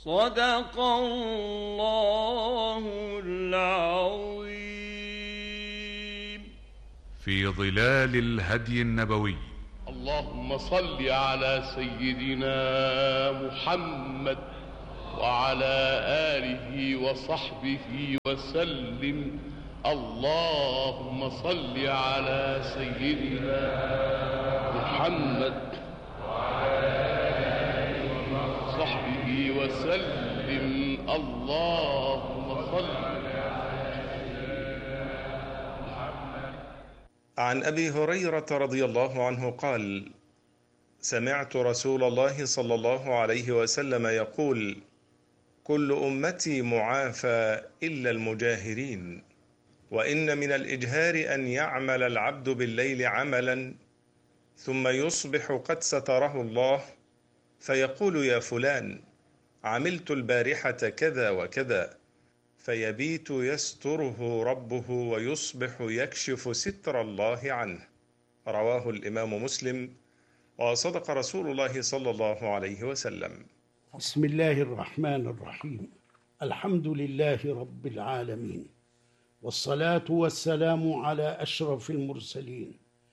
صدق الله العظيم. في ظلال الهدي النبوي. اللهم صل على سيدنا محمد وعلى آله وصحبه وسلم. اللهم صل على سيدنا محمد وعلى آله وصحبه وسلم. اللهم صل عن أبي هريرة رضي الله عنه قال: سمعت رسول الله صلى الله عليه وسلم يقول: كل أمتي معافى إلا المجاهرين، وإن من الإجهار أن يعمل العبد بالليل عملا ثم يصبح قد ستره الله فيقول: يا فلان، عملت البارحة كذا وكذا، فيبيت يستره ربه ويصبح يكشف ستر الله عنه. رواه الإمام مسلم. وصدق رسول الله صلى الله عليه وسلم. بسم الله الرحمن الرحيم. الحمد لله رب العالمين، والصلاة والسلام على أشرف المرسلين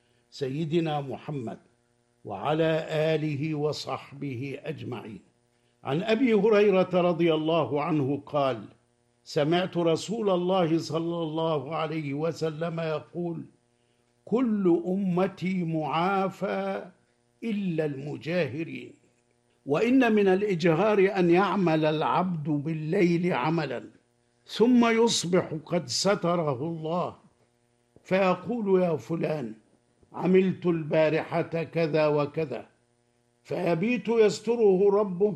سيدنا محمد وعلى آله وصحبه أجمعين. عن أبي هريرة رضي الله عنه قال: سمعت رسول الله صلى الله عليه وسلم يقول: كل أمتي معافى إلا المجاهرين، وإن من الإجهار أن يعمل العبد بالليل عملا ثم يصبح قد ستره الله فيقول: يا فلان، عملت البارحة كذا وكذا، فيبيت يستره ربه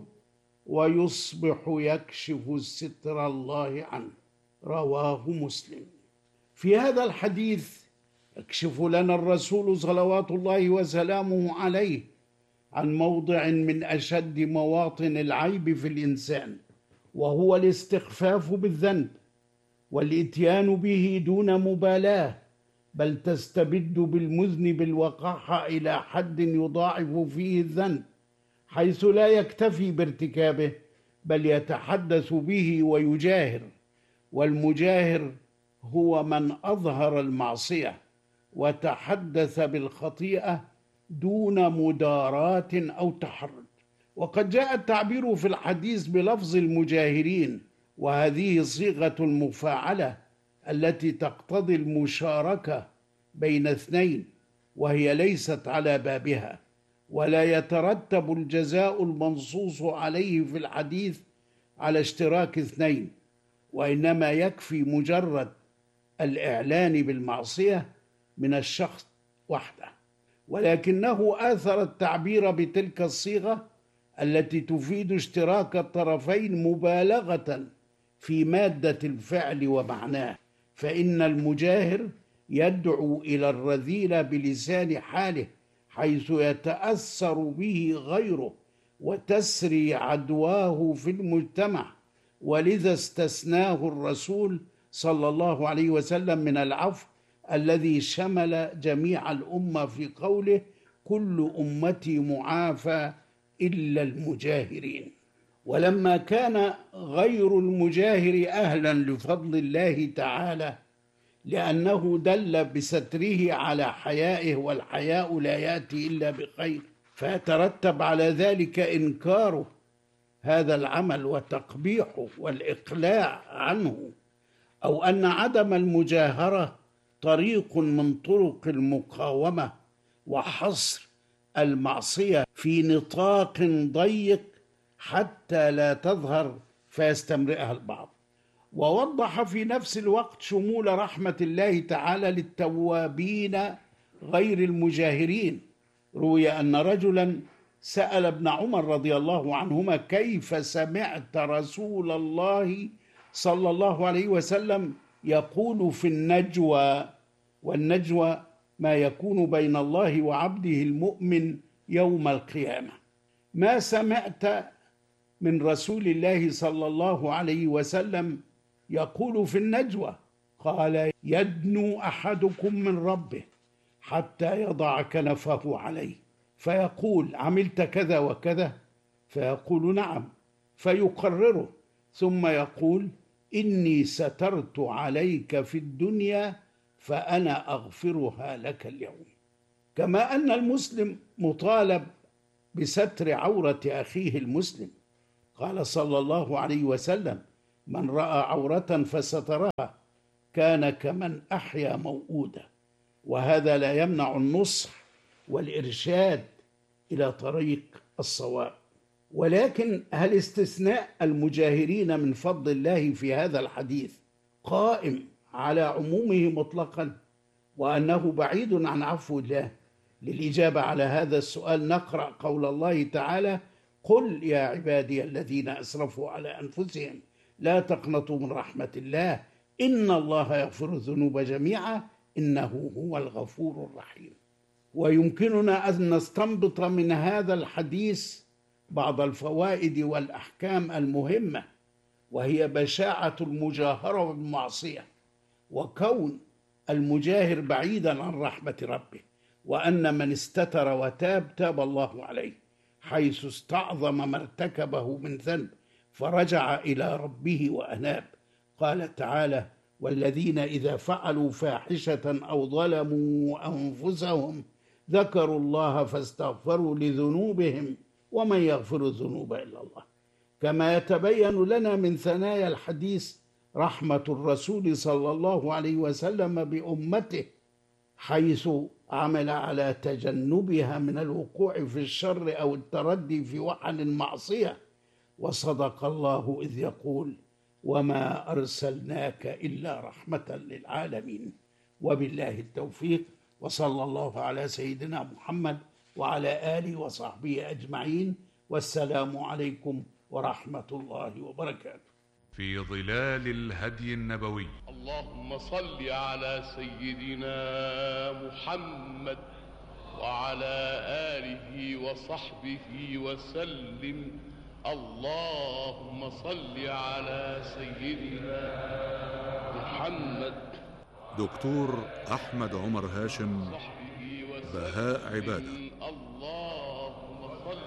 ويصبح يكشف ستر الله عنه. رواه مسلم. في هذا الحديث يكشف لنا الرسول صلوات الله وسلامه عليه عن موضع من أشد مواطن العيب في الإنسان، وهو الاستخفاف بالذنب والإتيان به دون مبالاة، بل تستبد بالمذنب الوقاحة إلى حد يضاعف فيه الذنب، حيث لا يكتفي بارتكابه بل يتحدث به ويجاهر. والمجاهر هو من أظهر المعصية وتحدث بالخطيئة دون مداراة أو تحرج. وقد جاء التعبير في الحديث بلفظ المجاهرين، وهذه صيغة المفاعلة التي تقتضي المشاركة بين اثنين، وهي ليست على بابها، ولا يترتب الجزاء المنصوص عليه في الحديث على اشتراك اثنين، وإنما يكفي مجرد الإعلان بالمعصية من الشخص وحده. ولكنه آثر التعبير بتلك الصيغة التي تفيد اشتراك الطرفين مبالغة في مادة الفعل ومعناه، فإن المجاهر يدعو إلى الرذيلة بلسان حاله، حيث يتأثر به غيره وتسري عدواه في المجتمع. ولذا استثناه الرسول صلى الله عليه وسلم من العفو الذي شمل جميع الأمة في قوله: كل أمتي معافى إلا المجاهرين. ولما كان غير المجاهر أهلا لفضل الله تعالى، لأنه دل بستره على حيائه، والحياء لا يأتي إلا بخير، فيترتب على ذلك إنكاره هذا العمل وتقبيحه والإقلاع عنه، أو أن عدم المجاهرة طريق من طرق المقاومة وحصر المعصية في نطاق ضيق حتى لا تظهر فيستمرئها البعض. ووضح في نفس الوقت شمول رحمة الله تعالى للتوابين غير المجاهرين. روي أن رجلا سأل ابن عمر رضي الله عنهما: كيف سمعت رسول الله صلى الله عليه وسلم يقول في النجوى؟ والنجوى ما يكون بين الله وعبده المؤمن يوم القيامة. ما سمعت من رسول الله صلى الله عليه وسلم يقول في النجوى؟ قال: يدنو أحدكم من ربه حتى يضع كنفه عليه، فيقول: عملت كذا وكذا؟ فيقول: نعم. فيقرره، ثم يقول: إني سترت عليك في الدنيا فأنا أغفرها لك اليوم. كما أن المسلم مطالب بستر عورة أخيه المسلم. قال صلى الله عليه وسلم: من رأى عورة فسترها كان كمن أحيا موؤودة. وهذا لا يمنع النصح والإرشاد إلى طريق الصواب. ولكن هل استثناء المجاهرين من فضل الله في هذا الحديث قائم على عمومه مطلقا، وأنه بعيد عن عفو الله؟ للإجابة على هذا السؤال نقرأ قول الله تعالى: قل يا عبادي الذين أسرفوا على أنفسهم لا تقنطوا من رحمة الله إن الله يغفر الذنوب جميعا إنه هو الغفور الرحيم. ويمكننا أن نستنبط من هذا الحديث بعض الفوائد والأحكام المهمة، وهي بشاعة المجاهرة بالمعصية، وكون المجاهر بعيدا عن رحمة ربه، وأن من استتر وتاب تاب الله عليه، حيث استعظم ما ارتكبه من ذنب فرجع إلى ربه وأناب. قال تعالى: والذين إذا فعلوا فاحشة أو ظلموا أنفسهم ذكروا الله فاستغفروا لذنوبهم ومن يغفر الذنوب إلا الله. كما يتبين لنا من ثنايا الحديث رحمة الرسول صلى الله عليه وسلم بأمته، حيث عمل على تجنبها من الوقوع في الشر أو التردي في وحل المعصية. وصدق الله إذ يقول: وما أرسلناك إلا رحمة للعالمين. وبالله التوفيق، وصلى الله على سيدنا محمد وعلى آله وصحبه أجمعين، والسلام عليكم ورحمة الله وبركاته. في ظلال الهدي النبوي. اللهم صل على سيدنا محمد وعلى آله وصحبه وسلم. اللهم صل على سيدنا محمد. دكتور أحمد عمر هاشم، بهاء عبادة. اللهم صل.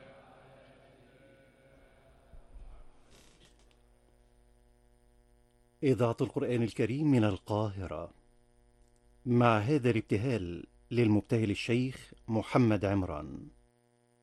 إذاعة القرآن الكريم من القاهرة، مع هذا الابتهال للمبتهل الشيخ محمد عمران.